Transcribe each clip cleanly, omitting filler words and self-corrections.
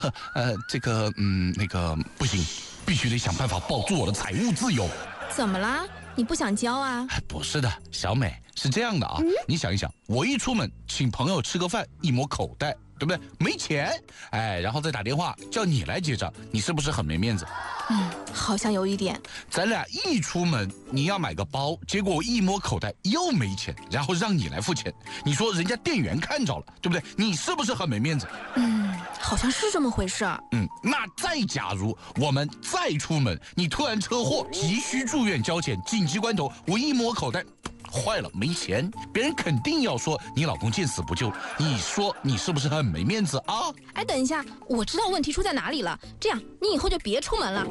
那个不行，必须得想办法保住我的财务自由。 怎么啦？你不想交啊？ 不是的，小美，是这样的啊，你想一想，我一出门请朋友吃个饭，一摸口袋，对不对？没钱，然后再打电话叫你来结账，你是不是很没面子？ 好像有一点。 咱俩一出门，你要买个包，结果我一摸口袋又没钱，然后让你来付钱，你说人家店员看着了，对不对？你是不是很没面子？ 好像是这么回事。 那再假如我们再出门，你突然车祸，急需住院交钱，紧急关头，我一摸口袋，坏了，没钱，别人肯定要说你老公见死不救，你说你是不是很没面子啊？ 等一下，我知道问题出在哪里了。这样，你以后就别出门了。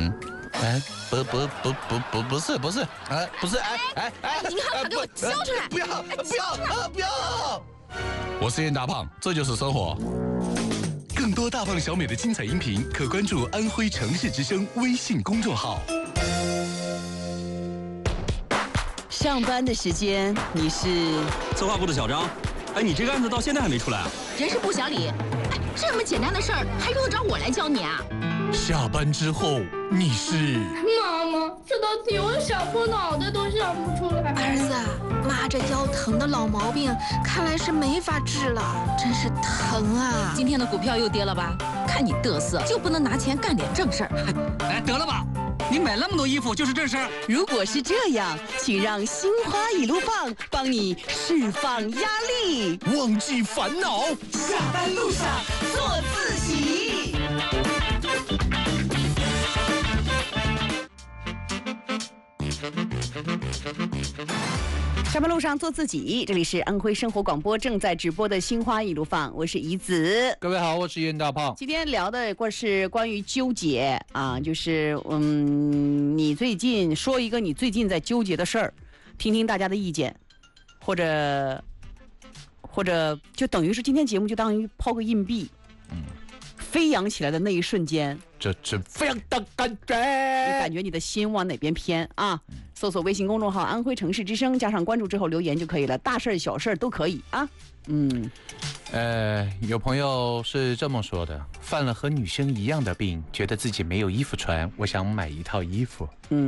不是，不是， 银行卡给我交出来！ 不要！我是燕大胖，这就是生活。更多大胖小美的精彩音频，可关注安徽城市之声微信公众号。 上班的时间，你是策划部的小张。你这个案子到现在还没出来啊？ 人事部小李，这么简单的事儿还用得着我来教你啊？ 下班之后你是妈妈，这道题我想破脑袋都想不出来。 儿子，妈这腰疼的老毛病看来是没法治了，真是疼啊！ 今天的股票又跌了吧？看你嘚瑟，就不能拿钱干点正事儿？ 得了吧，你买那么多衣服就是正事儿。 如果是这样，请让心花一路放帮你释放压力， 忘记烦恼， 下班路上做自己。上班路上做自己，这里是安徽生活广播正在直播的心花一路放，我是怡子。 各位好，我是燕大胖。 今天聊的是关于纠结啊，就是你最近说一个你最近在纠结的事儿，听听大家的意见，或者就等于是今天节目就当于抛个硬币，飞扬起来的那一瞬间， 这飞扬的感觉， 你感觉你的心往哪边偏啊？搜索微信公众号安徽城市之声，加上关注之后留言就可以了，大事小事都可以啊。 有朋友是这么说的，犯了和女生一样的病，觉得自己没有衣服穿，我想买一套衣服。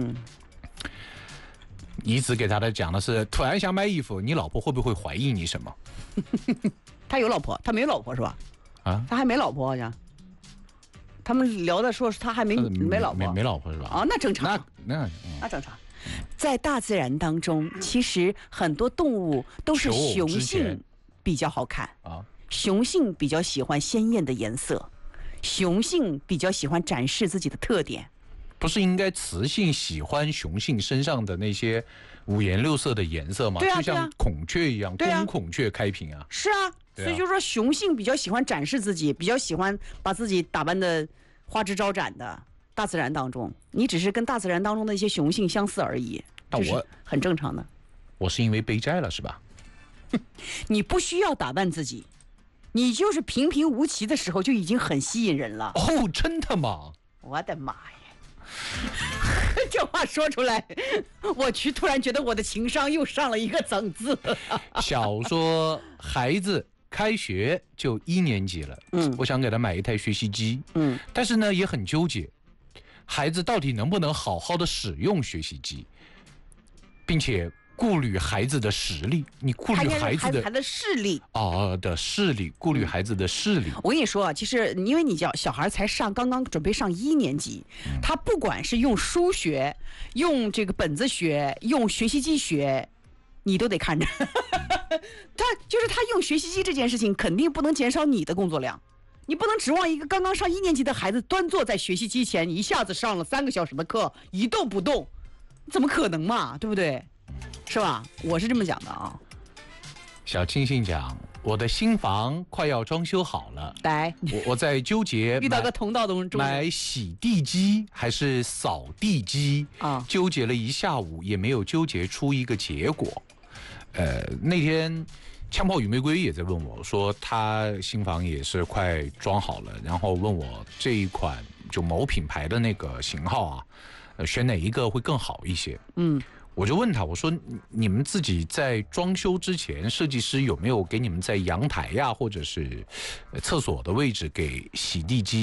一直给他的讲的是，突然想买衣服，你老婆会不会怀疑你什么？ 他有老婆，他没有老婆是吧？他还没老婆好像。他们聊的说是他还没老婆， 没老婆是吧？ 那正常。那正常。在大自然当中，其实很多动物都是雄性比较好看啊，雄性比较喜欢鲜艳的颜色，雄性比较喜欢展示自己的特点。 不是应该雌性喜欢雄性身上的那些五颜六色的颜色吗？就像孔雀一样，公孔雀开屏啊。 是啊，所以就说雄性比较喜欢展示自己，比较喜欢把自己打扮的花枝招展的。大自然当中，你只是跟大自然当中的一些雄性相似而已，这是很正常的。 我是因为背债了是吧？ 你不需要打扮自己，你就是平平无奇的时候就已经很吸引人了。 哦，真的吗？ 我的妈呀！这话说出来，我突然觉得我的情商又上了一个层次。 小说孩子开学就1年级了，我想给他买一台学习机，但是呢也很纠结，孩子到底能不能好好的使用学习机，并且顾虑孩子的实力，你顾虑孩子的视力的视力，顾虑孩子的视力。 我跟你说啊，其实因为你小孩才刚刚准备上1年级，他不管是用书学、用这个本子学、用学习机学，你都得看着。他用学习机这件事情，肯定不能减少你的工作量。你不能指望一个刚刚上1年级的孩子端坐在学习机前，一下子上了3个小时的课，一动不动，怎么可能嘛？对不对？是吧？我是这么讲的啊。 小清新讲，我的新房快要装修好了，我在纠结遇到个同道中买洗地机还是扫地机啊，纠结了一下午也没有纠结出一个结果。那天枪炮与玫瑰也在问我说，他新房也是快装好了，然后问我这一款就某品牌的那个型号啊，选哪一个会更好一些？我就问他，我说你们自己在装修之前，设计师有没有给你们在阳台呀，或者是厕所的位置给洗地机